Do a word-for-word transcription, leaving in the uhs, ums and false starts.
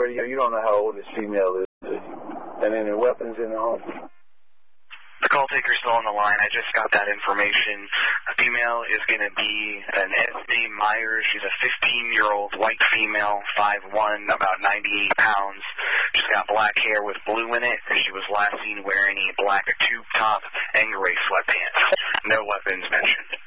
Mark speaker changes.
Speaker 1: radio. You don't know how old this female is. And any weapons in the home?
Speaker 2: The call taker's still on the line. I just got that information. The female is going to be an S D Myers. She's a fifteen-year-old white female, five one, about ninety-eight pounds. She's got black hair with blue in it, and she was last seen wearing a black tube top Angray sweatpants. No weapons mentioned.